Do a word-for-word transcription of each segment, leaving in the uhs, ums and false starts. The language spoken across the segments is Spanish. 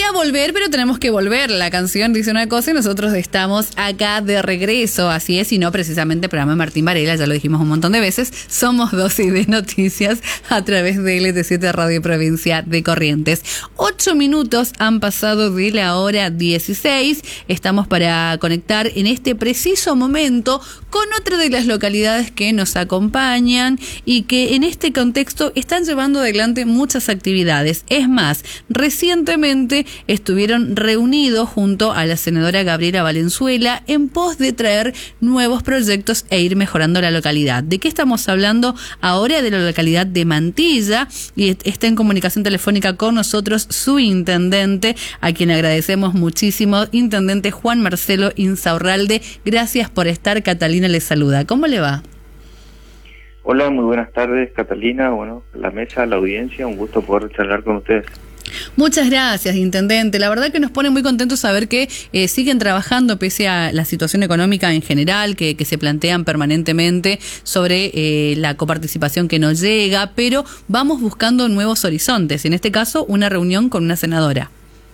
quería volver, pero tenemos que volver. La canción dice una cosa y nosotros estamos acá de regreso. Así es, y no precisamente el programa de Martín Varela, ya lo dijimos un montón de veces. Somos dosis de noticias a través de L T siete Radio Provincia de Corrientes. Ocho minutos han pasado de la hora dieciséis. Estamos para conectar en este preciso momento con otra de las localidades que nos acompañan y que en este contexto están llevando adelante muchas actividades. Es más, recientemente estuvieron reunidos junto a la senadora Gabriela Valenzuela en pos de traer nuevos proyectos e ir mejorando la localidad. ¿De qué estamos hablando ahora? De la localidad de Mantilla, y está en comunicación telefónica con nosotros su intendente, a quien agradecemos muchísimo, intendente Juan Marcelo Insaurralde. Gracias por estar. Catalina le saluda. ¿Cómo le va? Hola, muy buenas tardes, Catalina. Bueno, la mesa, la audiencia, un gusto poder charlar con ustedes. Muchas gracias, intendente. La verdad que nos pone muy contentos saber que eh, siguen trabajando pese a la situación económica en general, que, que se plantean permanentemente sobre eh, la coparticipación que nos llega, pero vamos buscando nuevos horizontes. En este caso, una reunión con una senadora.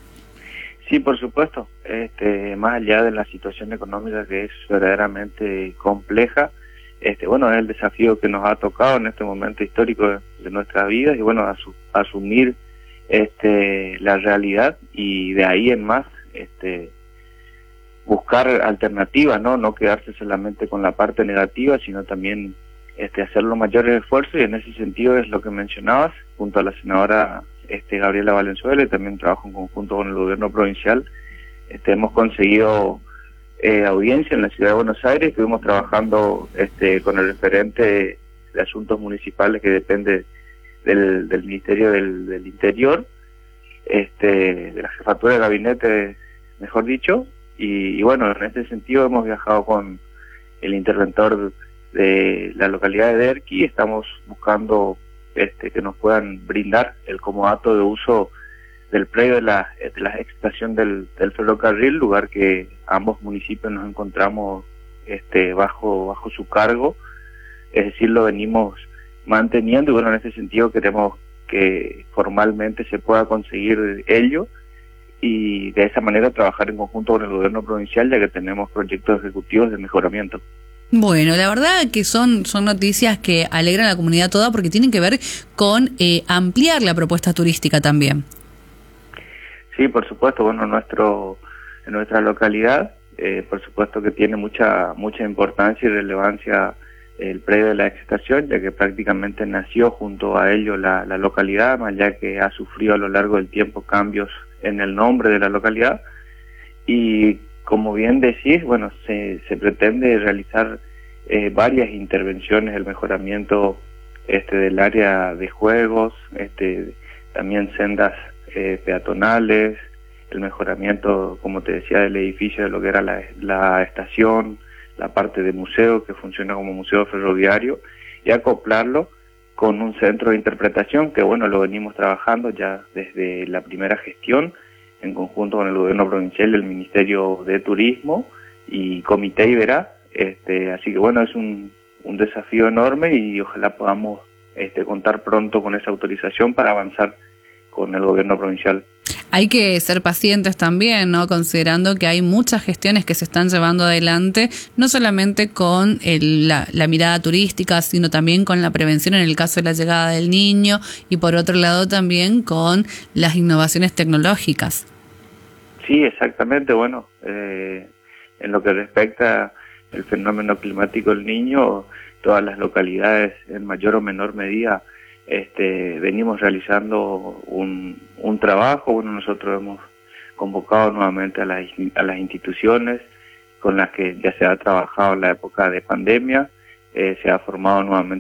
Sí, por supuesto. Este, más allá de la situación económica, que es verdaderamente compleja, Este, bueno, es el desafío que nos ha tocado en este momento histórico de, de nuestras vidas, y bueno, asu, asumir este, la realidad, y de ahí en más este, buscar alternativas, no no quedarse solamente con la parte negativa, sino también este, hacer los mayores esfuerzos, y en ese sentido es lo que mencionabas, junto a la senadora este, Gabriela Valenzuela, y también trabajo en conjunto con el gobierno provincial. Este, hemos conseguido Eh, audiencia en la ciudad de Buenos Aires. Estuvimos trabajando este, con el referente de asuntos municipales que depende del, del Ministerio del, del Interior, este, de la jefatura de gabinete, mejor dicho, y, y bueno, en este sentido hemos viajado con el interventor de la localidad de Derqui. Estamos buscando este, que nos puedan brindar el comodato de uso del predio de la, de la estación del, del ferrocarril, lugar que ambos municipios nos encontramos este, bajo bajo su cargo, es decir, lo venimos manteniendo, y bueno, en ese sentido queremos que formalmente se pueda conseguir ello, y de esa manera trabajar en conjunto con el gobierno provincial, ya que tenemos proyectos ejecutivos de mejoramiento. Bueno, la verdad que son, son noticias que alegran a la comunidad toda, porque tienen que ver con eh, ampliar la propuesta turística también. Sí, por supuesto. Bueno, nuestro en nuestra localidad, eh, por supuesto que tiene mucha mucha importancia y relevancia el predio de la ex estación, ya que prácticamente nació junto a ello la, la localidad, más ya que ha sufrido a lo largo del tiempo cambios en el nombre de la localidad. Y como bien decís, bueno, se, se pretende realizar eh, varias intervenciones, el mejoramiento este del área de juegos, este también sendas Eh, peatonales, el mejoramiento, como te decía, del edificio de lo que era la, la estación, la parte de museo que funciona como museo ferroviario, y acoplarlo con un centro de interpretación que, bueno, lo venimos trabajando ya desde la primera gestión en conjunto con el gobierno provincial y el Ministerio de Turismo y Comité Iberá. Este, así que bueno, es un, un desafío enorme, y ojalá podamos este, contar pronto con esa autorización para avanzar con el gobierno provincial. Hay que ser pacientes también, ¿no? Considerando que hay muchas gestiones que se están llevando adelante, no solamente con el, la, la mirada turística, sino también con la prevención en el caso de la llegada del niño, y por otro lado también con las innovaciones tecnológicas. Sí, exactamente. Bueno, eh, en lo que respecta al fenómeno climático del niño, todas las localidades en mayor o menor medida Este, venimos realizando un, un trabajo. Bueno, nosotros hemos convocado nuevamente a las, a las instituciones con las que ya se ha trabajado en la época de pandemia, eh, se ha formado nuevamente